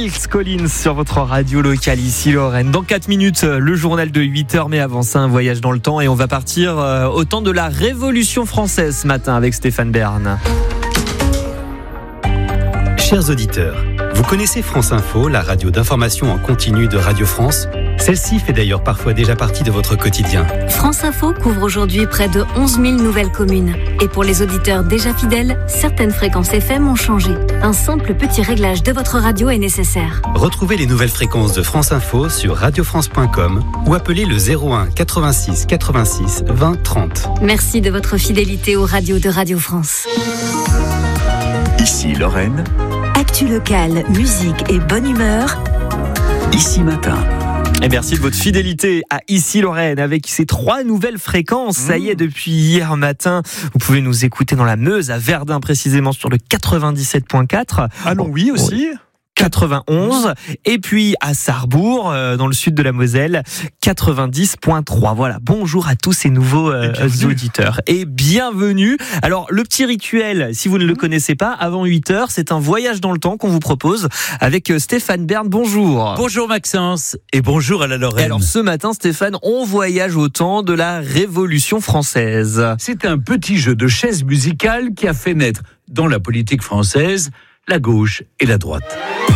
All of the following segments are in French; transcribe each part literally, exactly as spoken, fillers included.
Phil Collins sur votre radio locale ici Lorraine. Dans quatre minutes, le journal de huit heures, mais avant ça, un voyage dans le temps et on va partir au temps de la Révolution française ce matin avec Stéphane Bern. Chers auditeurs, vous connaissez France Info, la radio d'information en continu de Radio France ? Celle-ci fait d'ailleurs parfois déjà partie de votre quotidien. France Info couvre aujourd'hui près de onze mille nouvelles communes. Et pour les auditeurs déjà fidèles, certaines fréquences F M ont changé. Un simple petit réglage de votre radio est nécessaire. Retrouvez les nouvelles fréquences de France Info sur radio france point com ou appelez le zéro un quatre-vingt-six quatre-vingt-six vingt trente. Merci de votre fidélité aux radios de Radio France. Ici Lorraine. Actu locale, musique et bonne humeur. Ici Matin. Et merci de votre fidélité à Ici Lorraine avec ces trois nouvelles fréquences. Ça y est, depuis hier matin, vous pouvez nous écouter dans la Meuse, à Verdun précisément sur le quatre-vingt-dix-sept virgule quatre. Ah non, oui aussi. quatre-vingt-onze et puis à Sarrebourg euh, dans le sud de la Moselle quatre-vingt-dix virgule trois. Voilà, bonjour à tous ces nouveaux euh, auditeurs et bienvenue. Alors le petit rituel, si vous ne le connaissez pas, avant huit heures, c'est un voyage dans le temps qu'on vous propose avec Stéphane Bern. Bonjour. Bonjour Maxence et bonjour à la Lorraine. Et alors ce matin Stéphane, on voyage au temps de la Révolution française. C'est un petit jeu de chaises musicales qui a fait naître dans la politique française la gauche et la droite.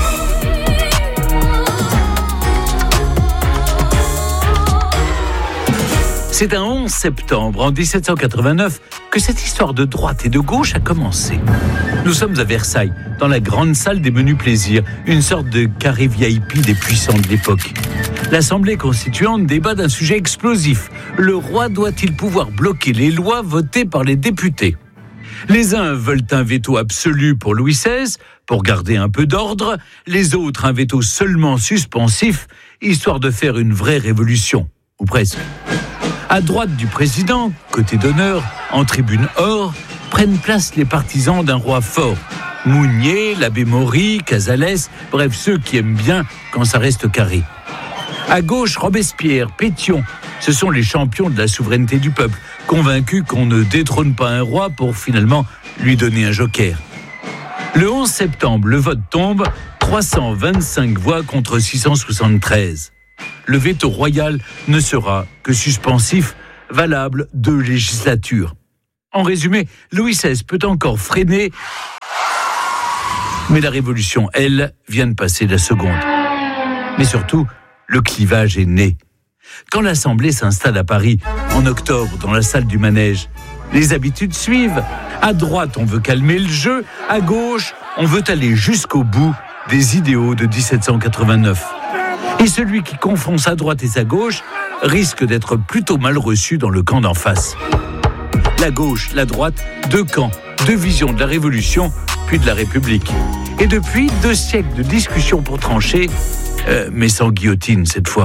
C'est un onze septembre en dix-sept cent quatre-vingt-neuf que cette histoire de droite et de gauche a commencé. Nous sommes à Versailles, dans la grande salle des menus plaisirs, une sorte de carré V I P des puissants de l'époque. L'Assemblée constituante débat d'un sujet explosif. Le roi doit-il pouvoir bloquer les lois votées par les députés ? Les uns veulent un veto absolu pour Louis seize, pour garder un peu d'ordre, les autres un veto seulement suspensif, histoire de faire une vraie révolution, ou presque. À droite du président, côté d'honneur, en tribune or, prennent place les partisans d'un roi fort. Mounier, l'abbé Maury, Casales, bref ceux qui aiment bien quand ça reste carré. À gauche, Robespierre, Pétion, ce sont les champions de la souveraineté du peuple, convaincus qu'on ne détrône pas un roi pour finalement lui donner un joker. Le onze septembre, le vote tombe, trois cent vingt-cinq voix contre six cent soixante-treize. Le veto royal ne sera que suspensif, valable deux législatures. En résumé, Louis seize peut encore freiner, mais la Révolution, elle, vient de passer la seconde. Mais surtout, le clivage est né. Quand l'Assemblée s'installe à Paris, en octobre, dans la salle du Manège, les habitudes suivent. À droite, on veut calmer le jeu. À gauche, on veut aller jusqu'au bout des idéaux de dix-sept cent quatre-vingt-neuf. Et celui qui confond sa droite et sa gauche risque d'être plutôt mal reçu dans le camp d'en face. La gauche, la droite, deux camps, deux visions de la Révolution, puis de la République. Et depuis, deux siècles de discussions pour trancher, euh, mais sans guillotine cette fois.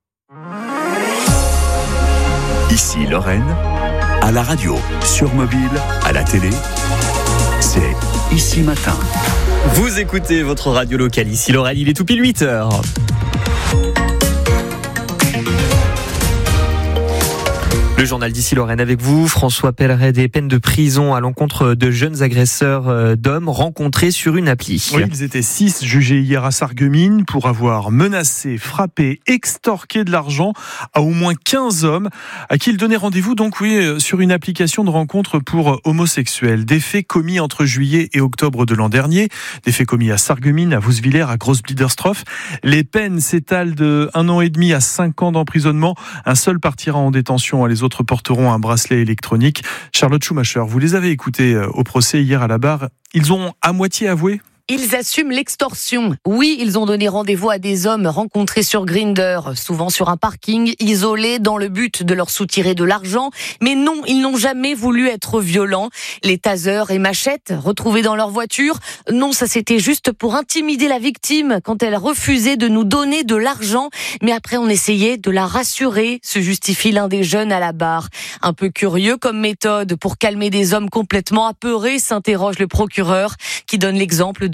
Ici Lorraine, à la radio, sur mobile, à la télé, c'est Ici Matin. Vous écoutez votre radio locale ici Lorraine, il est tout pile huit heures. Le journal d'Ici Lorraine avec vous, François Pelleret, des peines de prison à l'encontre de jeunes agresseurs d'hommes rencontrés sur une appli. Oui, ils étaient six jugés hier à Sarreguemines pour avoir menacé, frappé, extorqué de l'argent à au moins quinze hommes à qui ils donnaient rendez-vous donc oui sur une application de rencontre pour homosexuels. Des faits commis entre juillet et octobre de l'an dernier, des faits commis à Sarreguemines, à Vousvillers, à Grosse-Bliederstroff. Les peines s'étalent de un an et demi à cinq ans d'emprisonnement. Un seul partira en détention, les autres porteront un bracelet électronique. Charlotte Schumacher, vous les avez écoutés au procès hier à la barre. Ils ont à moitié avoué ? Ils assument l'extorsion. Oui, ils ont donné rendez-vous à des hommes rencontrés sur Grindr, souvent sur un parking, isolé, dans le but de leur soutirer de l'argent. Mais non, ils n'ont jamais voulu être violents. Les tasers et machettes retrouvés dans leur voiture, non, ça c'était juste pour intimider la victime quand elle refusait de nous donner de l'argent. Mais après, on essayait de la rassurer, se justifie l'un des jeunes à la barre. Un peu curieux comme méthode pour calmer des hommes complètement apeurés, s'interroge le procureur, qui donne l'exemple de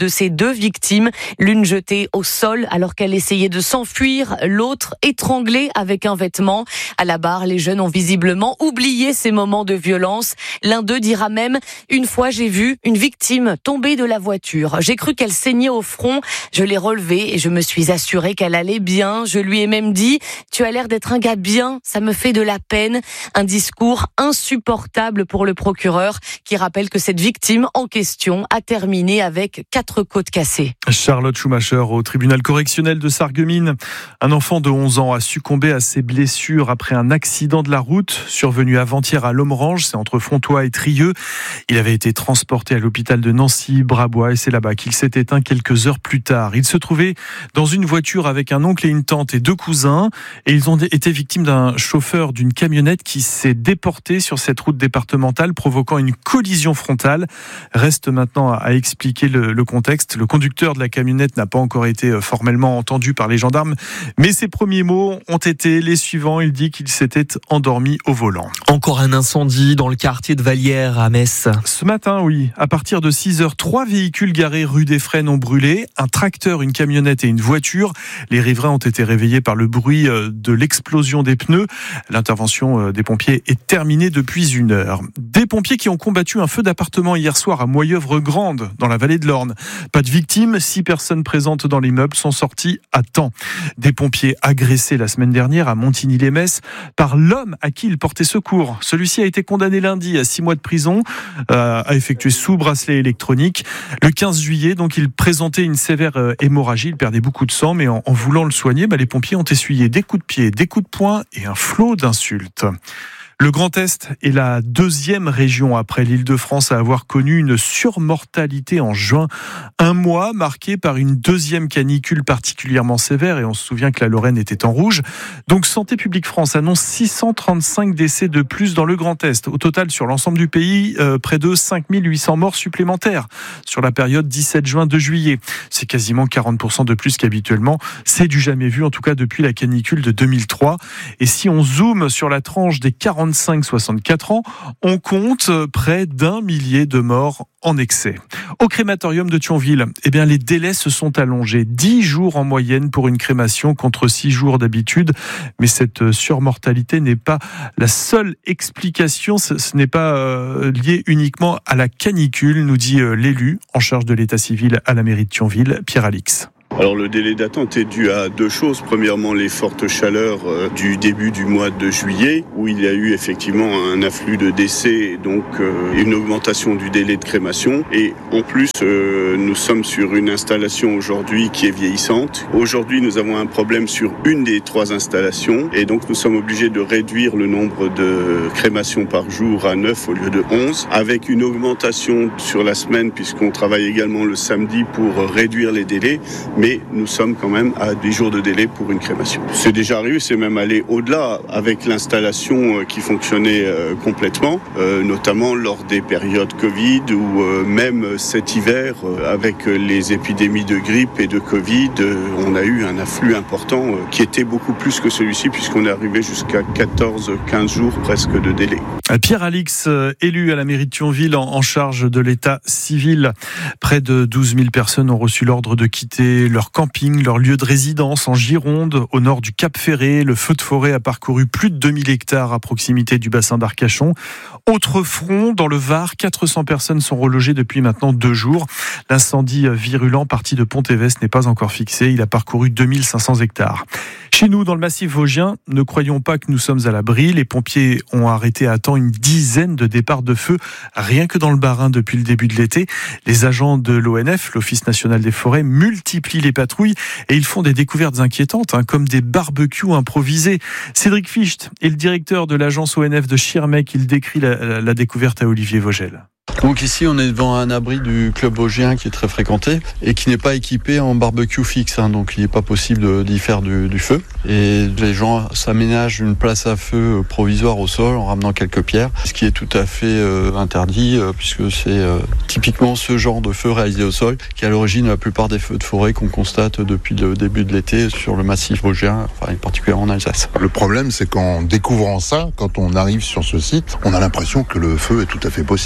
de ces deux victimes, l'une jetée au sol alors qu'elle essayait de s'enfuir, l'autre étranglée avec un vêtement. À la barre, les jeunes ont visiblement oublié ces moments de violence. L'un d'eux dira même « Une fois, j'ai vu une victime tomber de la voiture. J'ai cru qu'elle saignait au front. Je l'ai relevée et je me suis assurée qu'elle allait bien. Je lui ai même dit « Tu as l'air d'être un gars bien, ça me fait de la peine ». Un discours insupportable pour le procureur qui rappelle que cette victime en question a terminé avec quatre côtes cassées. Charlotte Schumacher au tribunal correctionnel de Sarreguemines. Un enfant de onze ans a succombé à ses blessures après un accident de la route survenu avant-hier à Lomerange, c'est entre Fontois et Trieux. Il avait été transporté à l'hôpital de Nancy-Brabois et c'est là-bas qu'il s'est éteint quelques heures plus tard. Il se trouvait dans une voiture avec un oncle et une tante et deux cousins et ils ont été victimes d'un chauffeur d'une camionnette qui s'est déporté sur cette route départementale provoquant une collision frontale. Reste maintenant à expliquer le, le contexte. Le conducteur de la camionnette n'a pas encore été formellement entendu par les gendarmes, mais ses premiers mots ont été les suivants. Il dit qu'il s'était endormi au volant. Encore un incendie dans le quartier de Vallières à Metz. Ce matin, oui, à partir de six heures, trois véhicules garés rue des Fresnes ont brûlé. Un tracteur, une camionnette et une voiture. Les riverains ont été réveillés par le bruit de l'explosion des pneus. L'intervention des pompiers est terminée depuis une heure. Des pompiers qui ont combattu un feu d'appartement hier soir à Moyeuvre-Grande, dans la vallée de l'Orne. Pas de victimes, six personnes présentes dans l'immeuble sont sorties à temps. Des pompiers agressés la semaine dernière à Montigny-les-Metz par l'homme à qui ils portaient secours. Celui-ci a été condamné lundi à six mois de prison, euh, a effectué sous bracelet électronique. Le quinze juillet, donc, il présentait une sévère euh, hémorragie, il perdait beaucoup de sang, mais en, en voulant le soigner, bah, les pompiers ont essuyé des coups de pied, des coups de poing et un flot d'insultes. Le Grand Est est la deuxième région après l'Île-de-France à avoir connu une surmortalité en juin. Un mois marqué par une deuxième canicule particulièrement sévère et on se souvient que la Lorraine était en rouge. Donc Santé publique France annonce six cent trente-cinq décès de plus dans le Grand Est. Au total, sur l'ensemble du pays, euh, près de cinq mille huit cents morts supplémentaires sur la période dix-sept juin deux juillet. C'est quasiment quarante pour cent de plus qu'habituellement. C'est du jamais vu, en tout cas depuis la canicule de deux mille trois. Et si on zoome sur la tranche des quarante-cinq à soixante-quatre ans, on compte près d'un millier de morts en excès. Au crématorium de Thionville, eh bien, les délais se sont allongés. dix jours en moyenne pour une crémation contre six jours d'habitude. Mais cette surmortalité n'est pas la seule explication. Ce, ce n'est pas euh, lié uniquement à la canicule, nous dit euh, l'élu en charge de l'état civil à la mairie de Thionville, Pierre Alix. Alors le délai d'attente est dû à deux choses. Premièrement, les fortes chaleurs euh, du début du mois de juillet, où il y a eu effectivement un afflux de décès, donc euh, une augmentation du délai de crémation. Et en plus, euh, nous sommes sur une installation aujourd'hui qui est vieillissante. Aujourd'hui, nous avons un problème sur une des trois installations, et donc nous sommes obligés de réduire le nombre de crémations par jour à neuf au lieu de onze, avec une augmentation sur la semaine, puisqu'on travaille également le samedi pour réduire les délais. Mais nous sommes quand même à dix jours de délai pour une crémation. C'est déjà arrivé, c'est même allé au-delà avec l'installation qui fonctionnait complètement, euh, notamment lors des périodes Covid ou euh, même cet hiver euh, avec les épidémies de grippe et de Covid, euh, on a eu un afflux important euh, qui était beaucoup plus que celui-ci puisqu'on est arrivé jusqu'à quatorze à quinze jours presque de délai. Pierre Alix, élu à la mairie de Thionville en charge de l'état civil. Près de douze mille personnes ont reçu l'ordre de quitter leur camping, leur lieu de résidence en Gironde, au nord du Cap Ferré. Le feu de forêt a parcouru plus de deux mille hectares à proximité du bassin d'Arcachon. Autre front, dans le Var, quatre cents personnes sont relogées depuis maintenant deux jours. L'incendie virulent parti de Pont-Évès n'est pas encore fixé. Il a parcouru deux mille cinq cents hectares. Chez nous, dans le massif vosgien, ne croyons pas que nous sommes à l'abri. Les pompiers ont arrêté à temps une dizaine de départs de feu, rien que dans le Bas-Rhin depuis le début de l'été. Les agents de l'O N F, l'Office national des forêts, multiplient les patrouilles et ils font des découvertes inquiétantes, hein, comme des barbecues improvisés. Cédric Ficht est le directeur de l'agence O N F de Schirmeck. Il décrit la, la, la découverte à Olivier Vogel. Donc ici on est devant un abri du club vosgien qui est très fréquenté et qui n'est pas équipé en barbecue fixe, hein, donc il n'est pas possible d'y faire du, du feu. Et les gens s'aménagent une place à feu provisoire au sol en ramenant quelques pierres, ce qui est tout à fait euh, interdit euh, puisque c'est euh, typiquement ce genre de feu réalisé au sol qui est à l'origine de la plupart des feux de forêt qu'on constate depuis le début de l'été sur le massif vosgien, enfin particulièrement en Alsace. Le problème c'est qu'en découvrant ça, quand on arrive sur ce site, on a l'impression que le feu est tout à fait possible. Oui,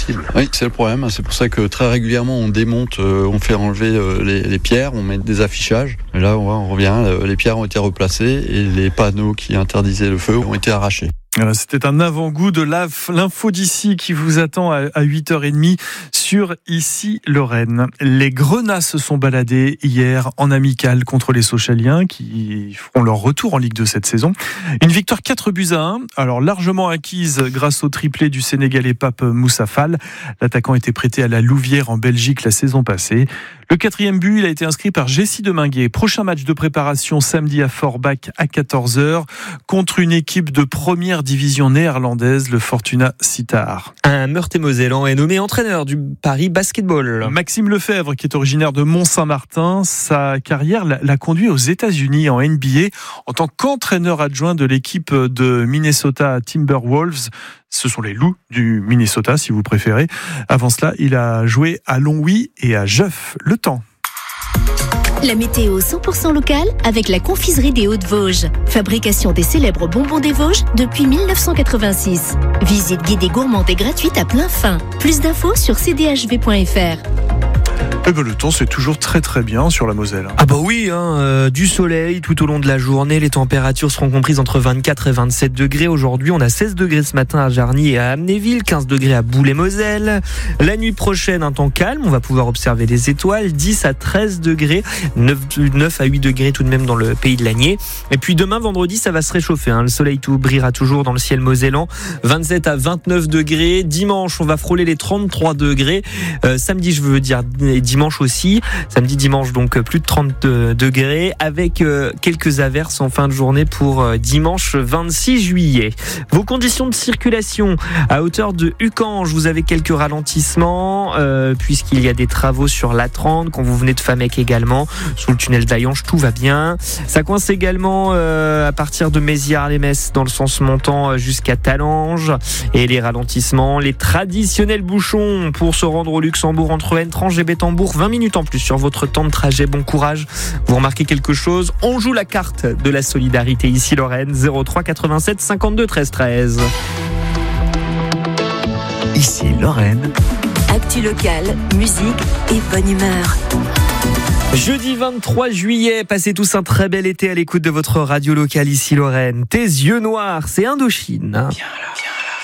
c'est le problème. C'est pour ça que très régulièrement on démonte, euh, on fait enlever euh, les, les pierres, on met des affichages. Et là on, voit, on revient, euh, les pierres ont été replacées et les panneaux qui interdisaient le feu ont été arrachés. Voilà, c'était un avant-goût de l'info d'ici qui vous attend à huit heures trente sur Ici Lorraine. Les Grenats se sont baladés hier en amical contre les Sochaliens qui feront leur retour en Ligue deux cette saison. Une victoire quatre buts à un, alors largement acquise grâce au triplé du Sénégalais Pape Moussa Fall. L'attaquant était prêté à la Louvière en Belgique la saison passée. Le quatrième but, il a été inscrit par Jessie Deminguet. Prochain match de préparation samedi à Forbach à quatorze heures contre une équipe de première division néerlandaise, le Fortuna Sittard. Un Meurthe-et-Mosellan est nommé entraîneur du Paris Basketball. Maxime Lefebvre, qui est originaire de Mont-Saint-Martin, sa carrière l'a conduit aux États-Unis en N B A en tant qu'entraîneur adjoint de l'équipe de Minnesota Timberwolves. Ce sont les loups du Minnesota, si vous préférez. Avant cela, il a joué à Longwy et à Jeuf. Le temps. La météo cent pour cent locale avec la confiserie des Hauts-de-Vosges. Fabrication des célèbres bonbons des Vosges depuis mille neuf cent quatre-vingt-six. Visite guidée gourmande et gratuite à plein fin. Plus d'infos sur c d h v point f r. Eh ben, le temps, c'est toujours très très bien sur la Moselle. Ah bah oui, hein, euh, du soleil tout au long de la journée. Les températures seront comprises entre vingt-quatre et vingt-sept degrés. Aujourd'hui, on a seize degrés ce matin à Jarny et à Amnéville, quinze degrés à Boulay-Moselle. La nuit prochaine, un temps calme. On va pouvoir observer les étoiles. dix à treize degrés. neuf à huit degrés tout de même dans le pays de l'Agnier. Et puis demain, vendredi, ça va se réchauffer. Hein. Le soleil tout brillera toujours dans le ciel mosellan. vingt-sept à vingt-neuf degrés. Dimanche, on va frôler les trente-trois degrés. Euh, samedi, je veux dire dimanche aussi. Samedi, dimanche, donc plus de trente degrés avec euh, quelques averses en fin de journée pour euh, dimanche vingt-six juillet. Vos conditions de circulation à hauteur de Ucange, vous avez quelques ralentissements euh, puisqu'il y a des travaux sur l'A trente quand vous venez de Famec également. Sous le tunnel d'Ayange, tout va bien. Ça coince également euh, à partir de Mézières-les-Messes dans le sens montant jusqu'à Talange. Et les ralentissements, les traditionnels bouchons pour se rendre au Luxembourg entre Entrange et Bétambourg. vingt minutes en plus sur votre temps de trajet. Bon courage. Vous remarquez quelque chose? On joue la carte de la solidarité ici Lorraine. zéro trois quatre-vingt-sept cinquante-deux treize treize. Ici Lorraine. Actu locale, musique et bonne humeur. Jeudi vingt-trois juillet, passez tous un très bel été à l'écoute de votre radio locale ici Lorraine. Tes yeux noirs, c'est Indochine. Viens là, viens.